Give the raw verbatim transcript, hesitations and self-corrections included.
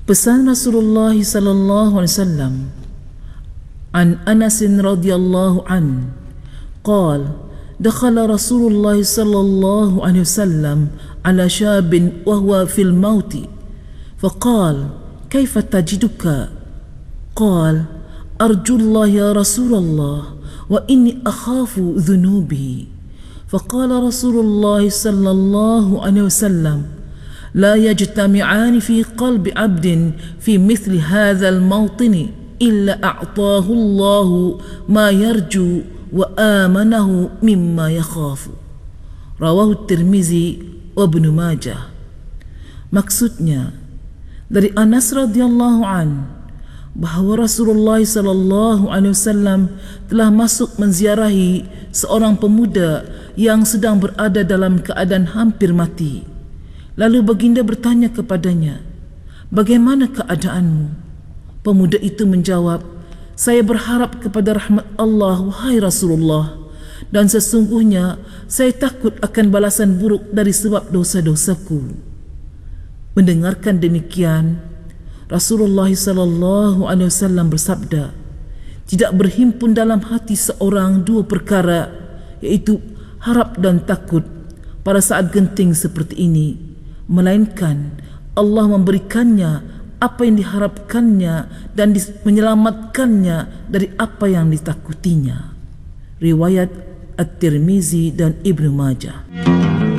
Pesan Rasulullah sallallahu alaihi wasallam an Anas radhiyallahu an qala dakhala Rasulullah sallallahu alaihi wasallam ala syabin wa huwa fil maut faqala kaifa tajiduka qala arju Allah ya Rasulullah wa inni akhafu dhunubi faqala Rasulullah sallallahu alaihi wasallam لا يجتمعان في قلب عبد في مثل هذا الموطن إلا أعطاه الله ما يرجو وآمنه مما يخاف. رواه الترمذي وابن ماجه. Maksudnya dari Anas radhiyallahu an bahawa Rasulullah sallallahu alaihi wasallam telah masuk menziarahi seorang pemuda yang sedang berada dalam keadaan hampir mati. Lalu baginda bertanya kepadanya, bagaimana keadaanmu? Pemuda itu menjawab, saya berharap kepada rahmat Allah, wahai Rasulullah, dan sesungguhnya saya takut akan balasan buruk dari sebab dosa-dosaku. Mendengarkan demikian, Rasulullah sallallahu alaihi wasallam bersabda, tidak berhimpun dalam hati seorang dua perkara, iaitu harap dan takut pada saat genting seperti ini, melainkan Allah memberikannya apa yang diharapkannya dan menyelamatkannya dari apa yang ditakutinya. Riwayat At-Tirmizi dan Ibnu Majah.